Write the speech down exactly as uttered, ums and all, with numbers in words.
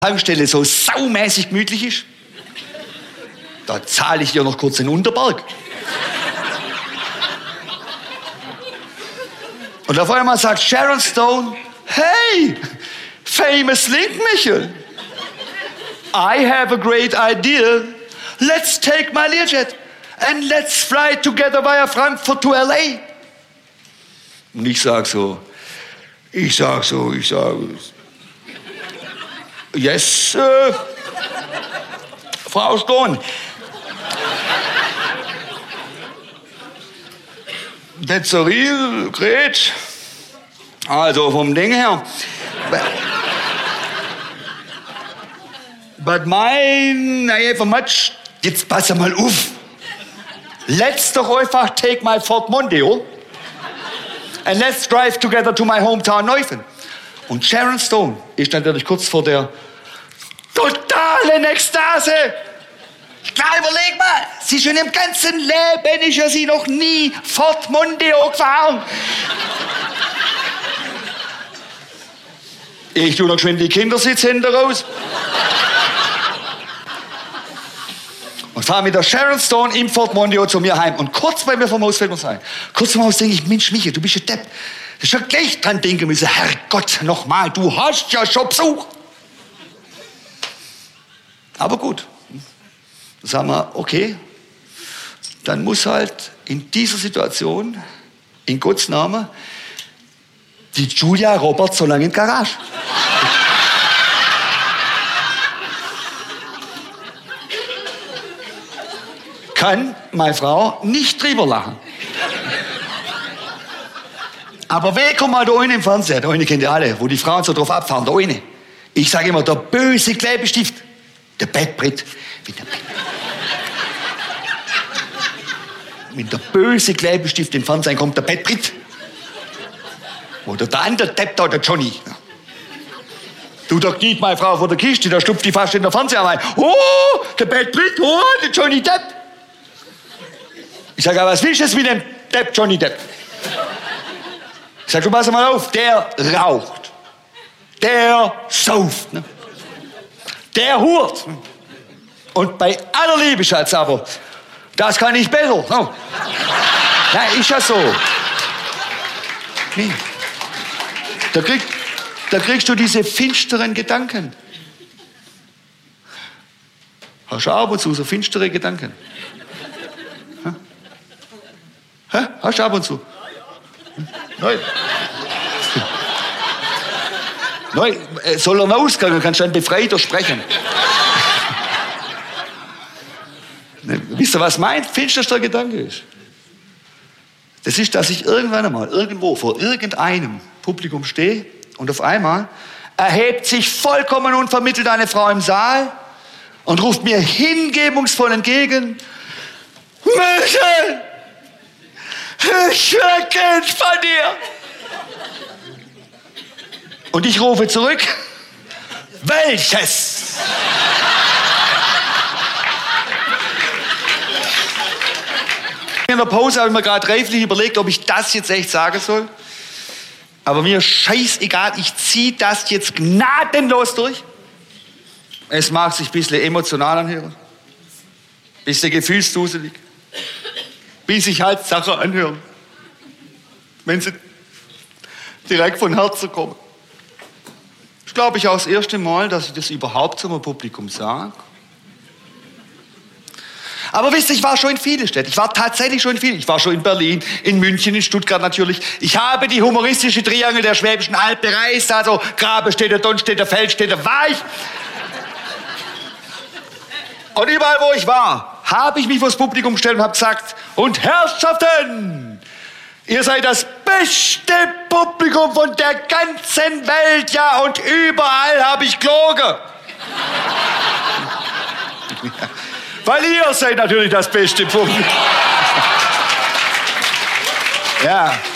Tankstelle so saumäßig gemütlich ist, da zahle ich ihr noch kurz den Unterberg. Und auf einmal sagt Sharon Stone, hey, famous Link Michel, I have a great idea. Let's take my Learjet and let's fly together via Frankfurt to L A. Und ich sag so, ich sag so, ich sag, yes, äh, Frau Stone. That's a real great. Also vom Ding her. But mine, I have a much. Jetzt pass mal auf. Let's doch einfach take my Ford Mondeo and let's drive together to my hometown Neuffen. Und Sharon Stone ist natürlich kurz vor der totalen Ekstase. Klar, überleg mal, sie schon im ganzen Leben ist ja sie noch nie Ford Mondeo gefahren. Ich tu noch schön die Kindersitz hinten raus. Und fahre mit der Sharon Stone im Ford Mondeo zu mir heim. Und kurz bei mir vom Haus fällt mir sein. Kurz vom Haus denke ich, Mensch, Michael, du bist ja Depp. Du schon gleich dran denken müssen, Herrgott, nochmal, du hast ja schon Besuch. Aber gut. Dann sagen wir, okay, dann muss halt in dieser Situation, in Gottes Namen, die Julia Roberts so lange in die Garage. Kann meine Frau nicht drüber lachen. Aber wer kommt mal da unten im Fernseher? Da unten kennt ihr alle, wo die Frauen so drauf abfahren, da unten. Ich sage immer, der böse Klebestift, der Bettbrett. Wenn der, wenn der böse Klebestift im Fernsehen kommt, der Bettbrett. Oder der andere Depp da, der Johnny. Du, da kniet meine Frau vor der Kiste, da stupft die fast in der Fernseher rein. Oh, der Bettbrett, oh, der Johnny Depp. Ich sage, aber was willst du jetzt mit dem Depp, Johnny Depp? Ich sag, du pass mal auf, der raucht, der sauft, ne? Der hurt. Und bei aller Liebe, Schatz, aber das kann ich besser. No. Nein, ist ja so. Nee. Da, krieg, da kriegst du diese finsteren Gedanken. Hast du ab und zu so finstere Gedanken? Hä? Hä? Hast du ab und zu? Nein. Nein, soll er ausgehen, dann kannst du dann befreiter sprechen. Wisst ihr, was mein finsterster Gedanke ist? Das ist, dass ich irgendwann einmal irgendwo vor irgendeinem Publikum stehe und auf einmal erhebt sich vollkommen unvermittelt eine Frau im Saal und ruft mir hingebungsvoll entgegen: Michel, ich will Kind von dir. Und ich rufe zurück: Welches? In der Pause habe ich mir gerade reiflich überlegt, ob ich das jetzt echt sagen soll. Aber mir scheißegal, ich ziehe das jetzt gnadenlos durch. Es mag sich ein bisschen emotional anhören, ein bisschen gefühlsduselig, bis sich halt Sachen anhören, wenn sie direkt von Herzen kommen. Ich glaube, ich auch das erste Mal, dass ich das überhaupt zum Publikum sage. Aber wisst ihr, ich war schon in vielen Städten. Ich war tatsächlich schon in vielen. Ich war schon in Berlin, in München, in Stuttgart natürlich. Ich habe die humoristische Triangel der Schwäbischen Alb bereist. Also Grabestädte, Donnstädte, Feldstädte, war ich. Und überall, wo ich war, habe ich mich vors Publikum gestellt und habe gesagt: Und Herrschaften, ihr seid das beste Publikum von der ganzen Welt, ja, und überall habe ich gelogen. Weil ihr seid natürlich das beste Publikum. Ja.